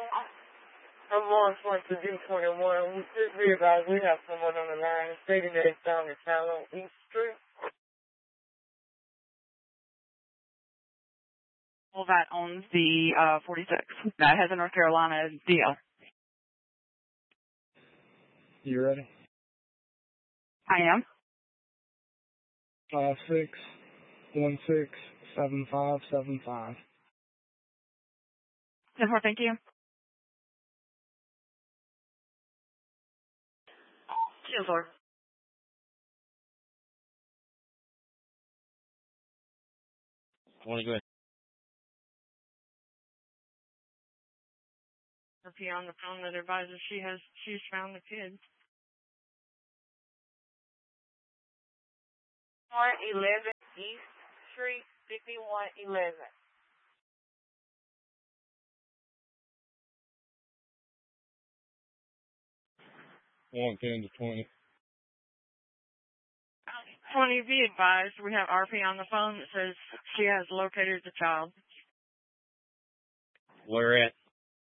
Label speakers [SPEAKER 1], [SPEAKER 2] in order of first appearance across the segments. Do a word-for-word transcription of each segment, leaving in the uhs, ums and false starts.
[SPEAKER 1] I'm on point to D twenty-one. We should be advised we have someone on the line stating that they found a child on East Street.
[SPEAKER 2] Well, that owns the uh, forty-six. That has a North Carolina D L.
[SPEAKER 3] You ready?
[SPEAKER 2] I am.
[SPEAKER 3] Five six one six seven five seven five.
[SPEAKER 2] ten four, thank you. ten four.
[SPEAKER 4] twenty, go ahead.
[SPEAKER 1] R P on the phone that advises she has she's found the kid. one eleven East Street, fifty-one eleven.
[SPEAKER 4] one ten to twenty.
[SPEAKER 1] twenty, be advised, we have R P on the phone that says she has located the child.
[SPEAKER 4] Where at?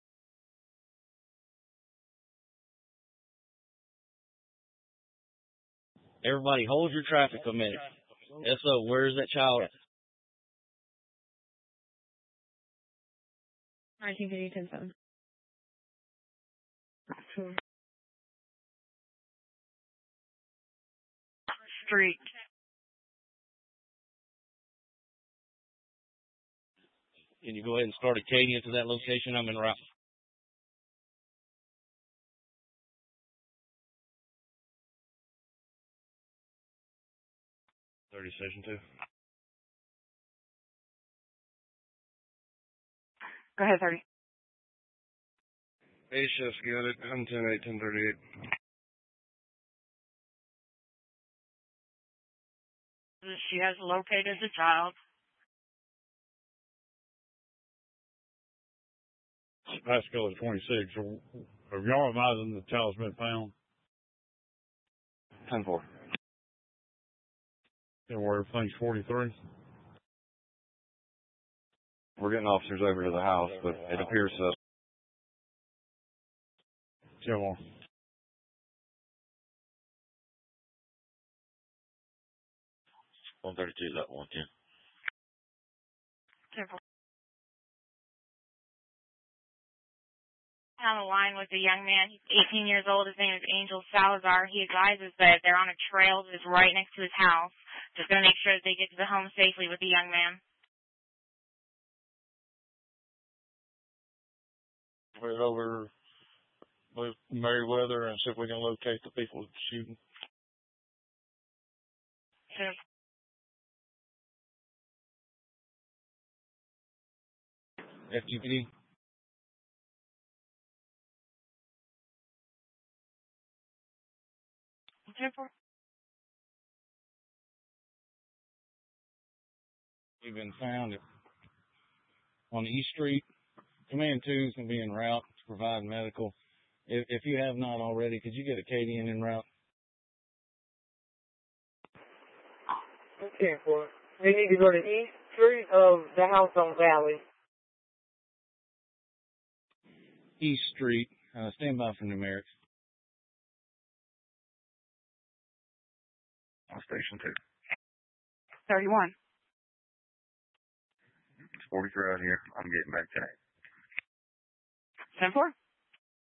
[SPEAKER 4] Everybody, hold your traffic a minute. S O, where's that child at?
[SPEAKER 2] nineteen fifty, ten seven.
[SPEAKER 1] Street.
[SPEAKER 4] Can you go ahead and start a cadence to that location? I'm in route. thirty, session two.
[SPEAKER 2] Go ahead, thirty.
[SPEAKER 3] A shift's got it. I'm ten eight, ten thirty-eight.
[SPEAKER 1] She has located the child.
[SPEAKER 5] Let's go to twenty-six. Have y'all imagined the child's been found?
[SPEAKER 4] ten four.
[SPEAKER 5] Yeah, where everything's forty-three?
[SPEAKER 4] We're getting officers over to the house, but it appears so.
[SPEAKER 5] Yeah, well.
[SPEAKER 4] one thirty-two, is that one ten?
[SPEAKER 1] ten four. On the line with a young man. He's eighteen years old. His name is Angel Salazar. He advises that they're on a trail that is right next to his house. Just going to make sure that they get to the home safely with the young man.
[SPEAKER 5] Head over with Merriweather and see if we can locate the people shooting.
[SPEAKER 1] Sure.
[SPEAKER 4] F G P D.
[SPEAKER 1] ten four.
[SPEAKER 4] We've been found on East Street. Command two is going to be en route to provide medical. If, if you have not already, could you get a K D N en route?
[SPEAKER 1] ten four. We need to go to East Street of the house on Valley.
[SPEAKER 4] East Street. Uh, stand by for numerics.
[SPEAKER 3] Station two.
[SPEAKER 2] thirty-one.
[SPEAKER 3] It's forty-three out here. I'm getting back to it.
[SPEAKER 2] ten four.